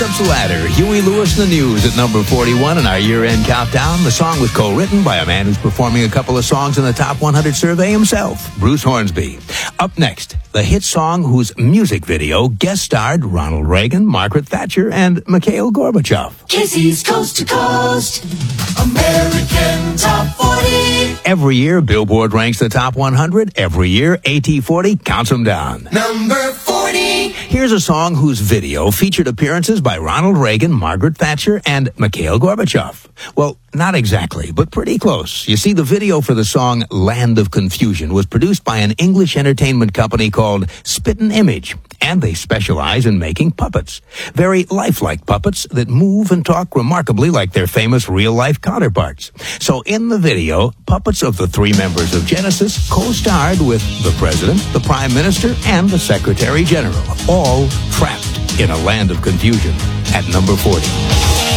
Jacob's Ladder, Huey Lewis and the News at number 41 in our year-end countdown. The song was co-written by a man who's performing a couple of songs in the Top 100 survey himself, Bruce Hornsby. Up next, the hit song whose music video guest starred Ronald Reagan, Margaret Thatcher, and Mikhail Gorbachev. Casey's Coast to Coast, American Top 40. Every year, Billboard ranks the Top 100. Every year, AT40 counts them down. Number 40. Here's a song whose video featured appearances by Ronald Reagan, Margaret Thatcher, and Mikhail Gorbachev. Well, not exactly, but pretty close. You see, the video for the song Land of Confusion was produced by an English entertainment company called Spittin' Image, and they specialize in making puppets. Very lifelike puppets that move and talk remarkably like their famous real-life counterparts. So in the video, puppets of the three members of Genesis co-starred with the President, the Prime Minister, and the Secretary General, all trapped in a land of confusion at number 40.